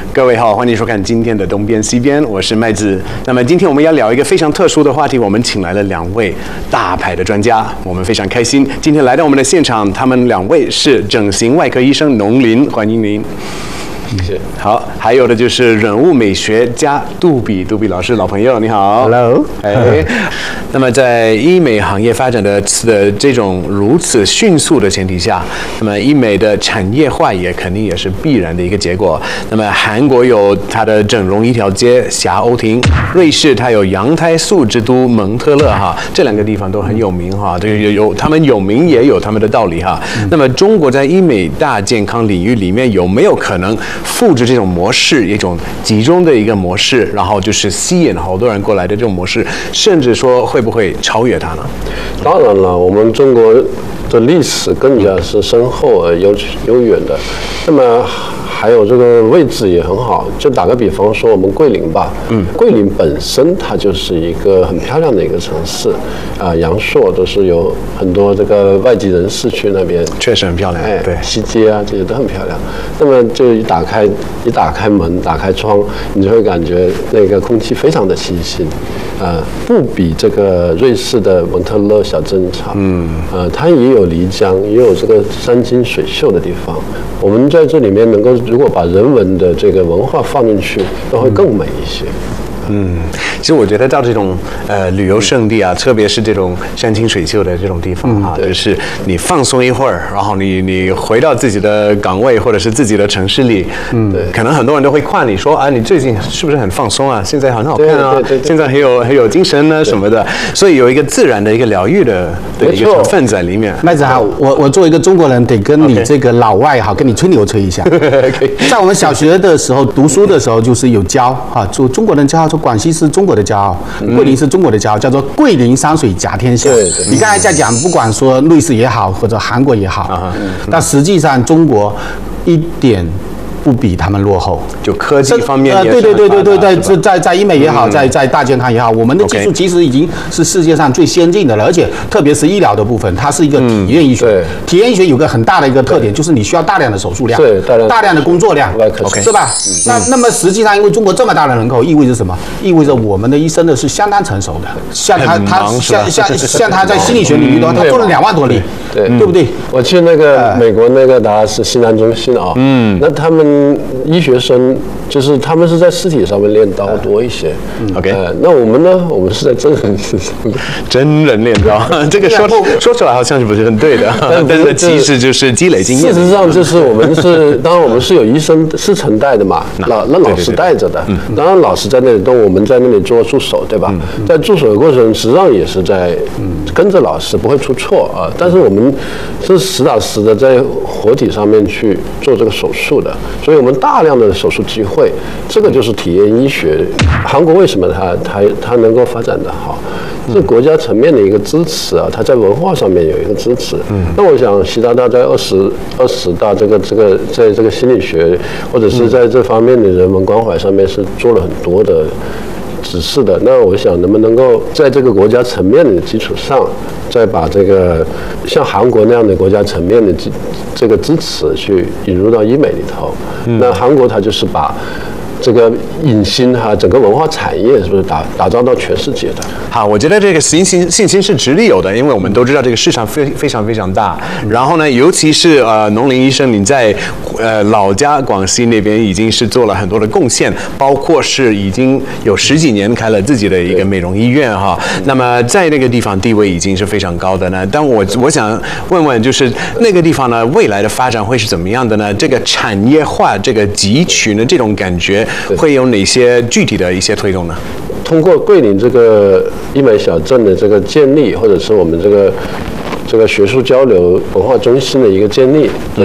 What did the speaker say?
各位好，欢迎收看今天的东边西边，我是麦子。那么今天我们要聊一个非常特殊的话题，我们请来了2位大牌的专家，我们非常开心，今天来到我们的现场，他们2位是整形外科医生农林，欢迎您。 谢谢。 好，还有的就是人物美学家杜比老师，老朋友，你好。 Hello。 那么在医美行业发展的这种如此迅速的前提下，那么医美的产业化也肯定也是必然的一个结果。那么韩国有它的整容一条街霞欧亭，瑞士它有羊胎素之都蒙特勒哈，这2个地方都很有名哈，这个有他们有名也有他们的道理哈。那么中国在医美大健康领域里面有没有可能复制这种模式，一种集中的一个模式，然后就是吸引好多人过来的这种模式，甚至说会不会超越它呢？ 当然了，我们中国的历史更加是深厚而悠远的，那么还有这个位置也很好。就打个比方说，我们桂林吧，桂林本身它就是一个很漂亮的一个城市，阳朔都是有很多这个外籍人士去那边， 确实很漂亮，对， 西街啊这些都很漂亮。那么就一打开门，打开窗，你就会感觉那个空气非常的清新，不比这个瑞士的蒙特勒小镇差。它也有漓江，也有这个山清水秀的地方。我们在这里面能够，如果把人文的这个文化放进去，都会更美一些。 其实我觉得到这种旅游胜地啊，特别是这种山清水秀的这种地方啊，就是你放松一会儿，然后你回到自己的岗位或者是自己的城市里，可能很多人都会夸你说啊，你最近是不是很放松啊？现在很好看啊，现在很有精神呢什么的，所以有一个自然的一个疗愈的一个成分在里面。 麦子好，我作为一个中国人，得跟你这个老外好，跟你吹牛吹一下。在我们小学的时候读书的时候，就是有教哈，就中国人教。广西是中国的骄傲，桂林是中国的骄傲，叫做桂林山水甲天下。你刚才在讲，不管说瑞士也好，或者韩国也好，但实际上中国一点不比他们落后， 就科技方面也对，在医美也好，在大健康也好，我们的技术其实已经是世界上最先进的了，而且特别是医疗的部分，它是一个体验医学。体验医学有个很大的一个特点，就是你需要大量的手术量，大量的工作量，是吧？那么实际上，因为中国这么大的人口，意味着什么？意味着我们的医生呢是相当成熟的，像他在心理学领域的话，他做了2万多例，对不对？ 我去那个美国那个达拉斯西南中心啊，那他们医学生就是他们是在尸体上面练刀多一些。那我们呢？我们是在真人身上， 真人练刀。这个说出来好像是不是很对的，但是其实就是积累经验。 事实上就是我们是，当然我们是有医生师承带的嘛，老师带着的。当然老师在那里动，我们在那里做助手，对吧？在助手的过程，实际上也是在跟着老师，不会出错啊。但是我们是实打实的在活体上面去做这个手术的。所以我们大量的手术机会，这个就是体验医学。韩国为什么它能够发展得好？是国家层面的一个支持啊，它在文化上面有一个支持。那我想习大大在20大在这个心理学或者是在这方面的人文关怀上面是做了很多的指示的。那我想能不能够在这个国家层面的基础上，再把这个像韩国那样的国家层面的这个支持去引入到医美里头。那韩国它就是把这个影星整个文化产业是不是打造到全世界的？ 好，我觉得这个信心是直立有的，因为我们都知道这个市场非常大。然后呢，尤其是农林医生，你在老家广西那边已经是做了很多的贡献，包括是已经有10几年开了自己的一个美容医院哈。那么在那个地方地位已经是非常高的呢。但我想问问，就是那个地方呢，未来的发展会是怎么样的呢？这个产业化、这个集群的这种感觉。会有哪些具体的一些推动呢？ 通过桂林这个医美小镇的这个建立，或者是我们这个学术交流文化中心的一个建立的